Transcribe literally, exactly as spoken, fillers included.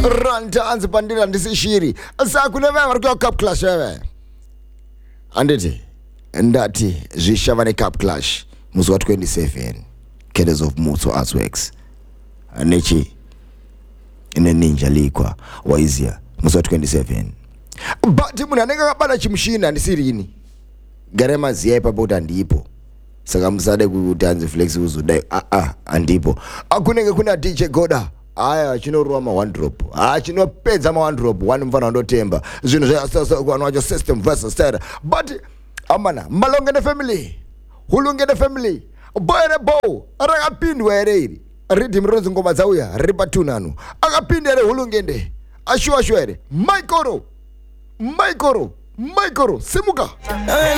Granta anzi pandira ndisishiri. Sakuneva varikuwa cup clash wewe. Anditi ndati zvishavane cup clash musi wa twenty-seven Cadres of Mutso Artworks nechi ine ninja likwa waizia musi wa twenty-seven. But muna nega kabana chimushina ndisirini garema ziyepa bota ndipo saka musade kutanzi flex uzudai ah ah andipo akunenge kuna D J Goda aya chinorwa ma one drop ah chinopedza ma one drop one mfana ndotemba zvinhu zva kwanowacho system versus style. But amana malonge ne family hulunge ne family boy ne bow rakapindwa ere iri rhythm ronzi ngoma dzauya ripa tunanu akapinda ere hulunge nde ashwa ashwa ere Michael Michael Michael simuka.